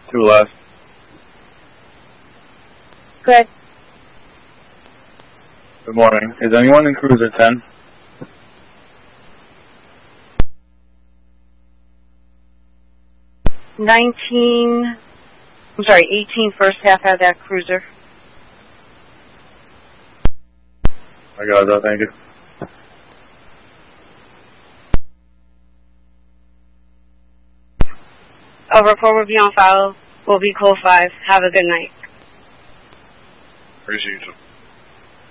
2 left. Good. Good morning. Is anyone in cruiser 10? I'm sorry, 18 first half out of that cruiser. I got it, thank you. Over, report will be on file. We'll be call 5. Have a good night. Appreciate you.